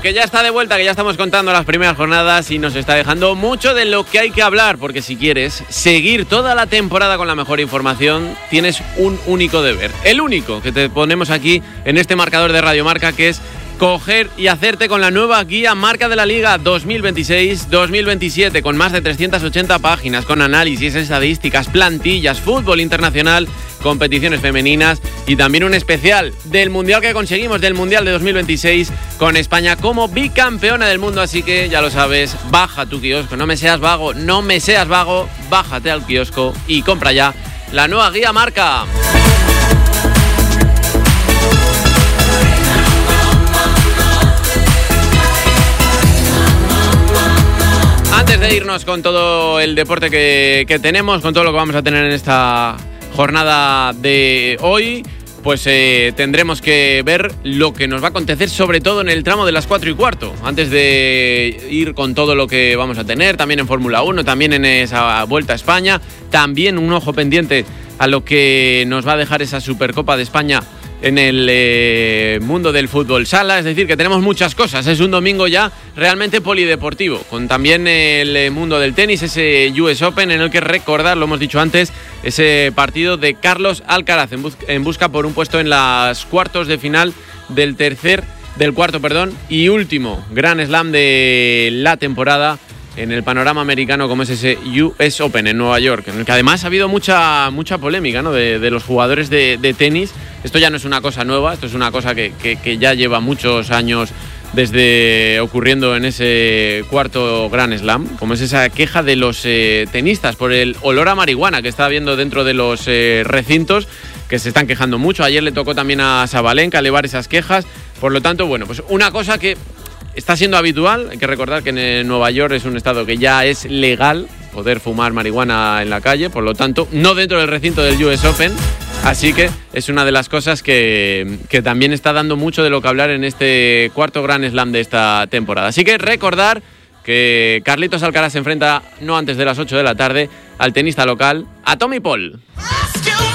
que ya está de vuelta, que ya estamos contando las primeras jornadas y nos está dejando mucho de lo que hay que hablar, porque si quieres seguir toda la temporada con la mejor información, tienes un único deber, el único que te ponemos aquí en este marcador de Radio Marca, que es coger y hacerte con la nueva guía Marca de la Liga 2026-2027, con más de 380 páginas, con análisis, estadísticas, plantillas, fútbol internacional, competiciones femeninas y también un especial del Mundial que conseguimos, del Mundial de 2026, con España como bicampeona del mundo. Así que ya lo sabes, baja tu kiosco, no me seas vago, bájate al kiosco y compra ya la nueva guía Marca. Antes de irnos con todo el deporte que tenemos, con todo lo que vamos a tener en esta jornada de hoy, pues tendremos que ver lo que nos va a acontecer, sobre todo en el tramo de las 4:15. Antes de ir con todo lo que vamos a tener, también en Fórmula 1, también en esa Vuelta a España, también un ojo pendiente a lo que nos va a dejar esa Supercopa de España en el mundo del fútbol sala. Es decir, que tenemos muchas cosas. Es un domingo ya realmente polideportivo, con también el mundo del tenis, ese US Open en el que recordar, lo hemos dicho antes, ese partido de Carlos Alcaraz en busca por un puesto en las cuartos de final del cuarto y último Grand Slam de la temporada en el panorama americano, como es ese US Open en Nueva York, en el que además ha habido mucha polémica, ¿no?, de los jugadores de tenis. Esto ya no es una cosa nueva, esto es una cosa que ya lleva muchos años desde ocurriendo en ese cuarto Grand Slam, como es esa queja de los tenistas por el olor a marihuana que está habiendo dentro de los recintos, que se están quejando mucho. Ayer le tocó también a Sabalenka elevar esas quejas. Por lo tanto, bueno, pues una cosa que está siendo habitual. Hay que recordar que en Nueva York es un estado que ya es legal poder fumar marihuana en la calle, por lo tanto, no dentro del recinto del US Open. Así que es una de las cosas que también está dando mucho de lo que hablar en este cuarto Grand Slam de esta temporada. Así que recordar que Carlitos Alcaraz se enfrenta no antes de las 8 de la tarde al tenista local, a Tommy Paul.